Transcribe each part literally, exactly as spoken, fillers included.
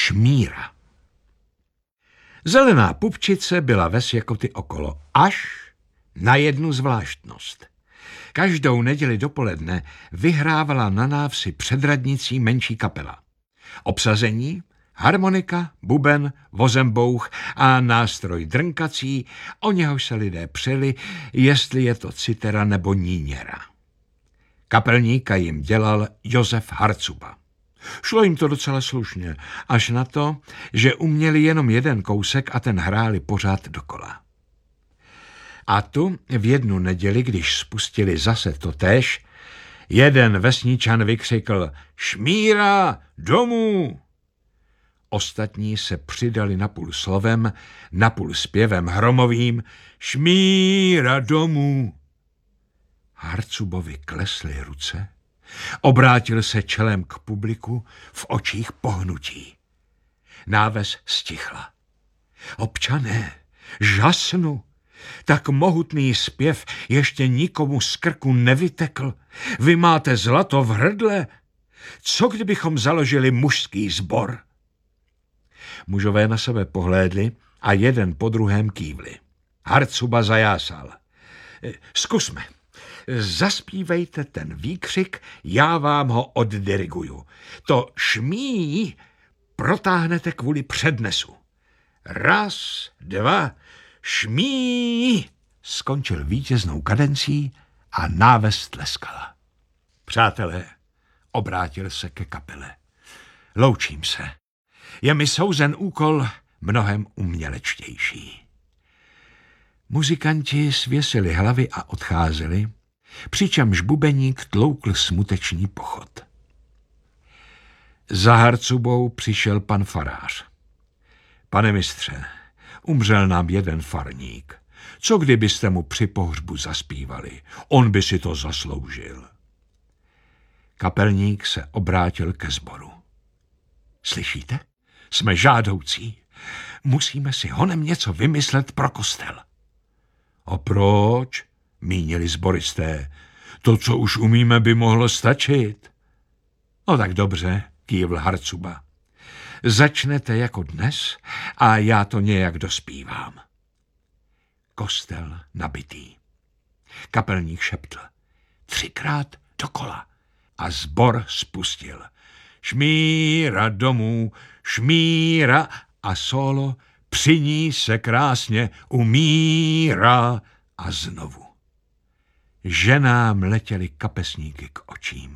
Šmíra. Zelená pupčice byla ves jako ty okolo, až na jednu zvláštnost. Každou neděli dopoledne vyhrávala na návsi před radnicí menší kapela. Obsazení, harmonika, buben, vozembouch a nástroj drnkací, o něhož se lidé přeli, jestli je to citera nebo níněra. Kapelníka jim dělal Josef Harcuba. Šlo jim to docela slušně, až na to, že uměli jenom jeden kousek a ten hráli pořád dokola. A tu v jednu neděli, když spustili zase totéž, jeden vesničan vykřikl Šmíra domů! Ostatní se přidali napůl slovem, napůl zpěvem hromovým Šmíra domů! Harcubovi klesly ruce, obrátil se čelem k publiku, v očích pohnutí. Náves stichla. Občané, žasnu, tak mohutný zpěv ještě nikomu z krku nevytekl. Vy máte zlato v hrdle. Co kdybychom založili mužský sbor? Mužové na sebe pohlédli a jeden po druhém kývli. Harcuba zajásal. Zkusme. Zaspívejte ten výkřik, já vám ho oddiriguju. To šmí protáhnete kvůli přednesu. Raz, dva, šmí! Skončil vítěznou kadencí a náves tleskala. Přátelé, obrátil se ke kapele. Loučím se. Je mi souzen úkol mnohem umělečtější. Muzikanti svěsili hlavy a odcházeli, přičemž bubeník tloukl smutečný pochod. Za Harcubou přišel pan farář. Pane mistře, umřel nám jeden farník. Co kdybyste mu při pohřbu zaspívali? On by si to zasloužil. Kapelník se obrátil ke sboru. Slyšíte? Jsme žádoucí. Musíme si honem něco vymyslet pro kostel. A proč? Mínili sboristé. To, co už umíme, by mohlo stačit. No tak dobře, kývl Harcuba. Začnete jako dnes a já to nějak dospívám. Kostel nabitý. Kapelník šeptl. Třikrát dokola a sbor spustil. Šmíra domů, šmíra a solo při ní se krásně umírá a znovu. Ženám letěly kapesníky k očím.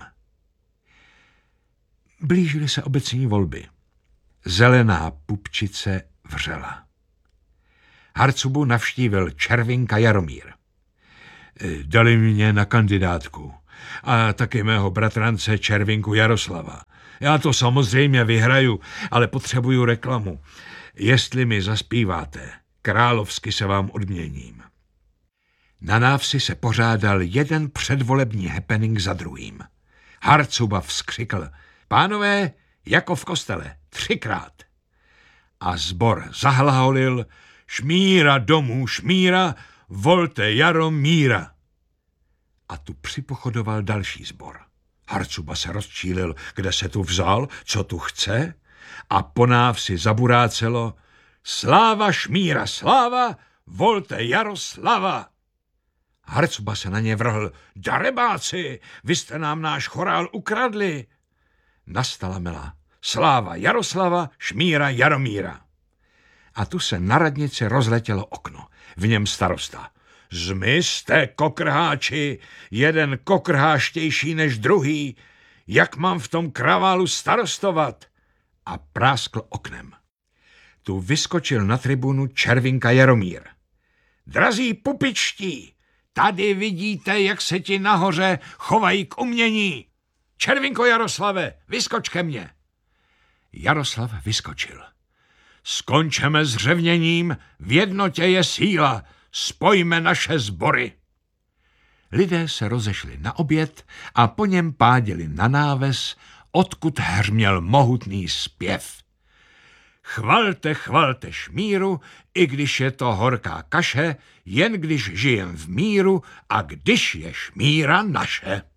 Blížily se obecní volby. Zelená pupčice vřela. Harcubu navštívil Červinka Jaromír. Dali mě na kandidátku a taky mého bratrance Červinku Jaroslava. Já to samozřejmě vyhraju, ale potřebuju reklamu. Jestli mi zaspíváte, královsky se vám odměním. Na návsi se pořádal jeden předvolební happening za druhým. Harcuba vzkřikl, pánové, jako v kostele, třikrát. A sbor zahlaholil, šmíra domů, šmíra, volte Jaromíra. A tu připochodoval další sbor. Harcuba se rozčílil, kde se tu vzal, co tu chce, a po návsi zaburácelo, sláva šmíra, sláva, volte Jaroslava. Harcuba se na ně vrhl, darebáci, vy jste nám náš chorál ukradli. Nastala mela, sláva Jaroslava, šmíra Jaromíra. A tu se na radnici rozletělo okno, v něm starosta. Zmizte, kokrháči, jeden kokrháštější než druhý, jak mám v tom kraválu starostovat? A práskl oknem. Tu vyskočil na tribunu Červinka Jaromír. Drazí pupičtí, tady vidíte, jak se ti nahoře chovají k umění. Červinko Jaroslave, vyskoč ke mně. Jaroslav vyskočil. Skončeme s řevněním, v jednotě je síla, spojme naše sbory. Lidé se rozešli na oběd a po něm páděli na náves, odkud hřměl mohutný zpěv. Chvalte, chvalte šmíru, i když je to horká kaše, jen když žijem v míru a když je šmíra naše.